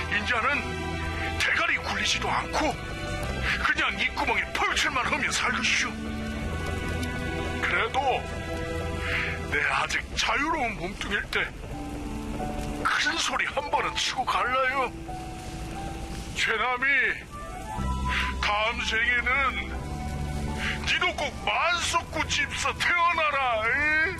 인자는 대가리 굴리지도 않고 그냥 이 구멍에 펄칠만 하며 살겠슈. 그래도 내 아직 자유로운 몸뚱일 때 큰 소리 한 번은 치고 갈라요. 최남이 다음 생에는 니도 꼭 만석구 집사 태어나라.